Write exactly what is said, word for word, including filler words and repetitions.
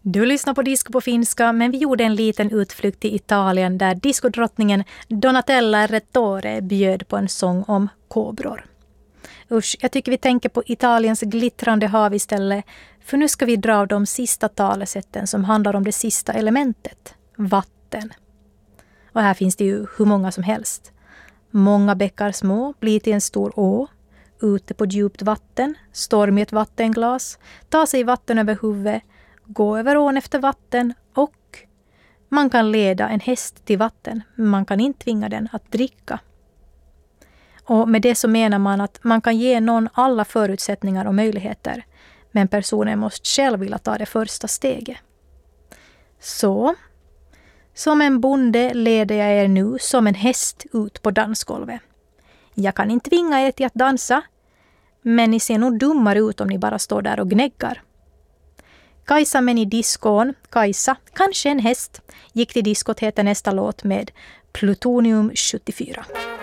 Du lyssnar på Disco på finska, men vi gjorde en liten utflykt till Italien där diskodrottningen Donatella Rettore bjöd på en sång om kobror. Usch, jag tycker vi tänker på Italiens glittrande hav istället, för nu ska vi dra av de sista talesätten som handlar om det sista elementet, vatten. Och här finns det ju hur många som helst. Många bäckar små blir till en stor å, ute på djupt vatten, storm i ett vattenglas, ta sig vatten över huvudet, gå över ån efter vatten och man kan leda en häst till vatten, men man kan inte tvinga den att dricka. Och med det så menar man att man kan ge någon alla förutsättningar och möjligheter, men personen måste själv vilja ta det första steget. Så, som en bonde leder jag er nu som en häst ut på dansgolvet. Jag kan inte tvinga er till att dansa, men ni ser nog dummare ut om ni bara står där och gnäggar. Kajsa men i diskon, Kajsa, kanske en häst, gick till diskot heter nästa låt med Plutonium sjuttiofyra.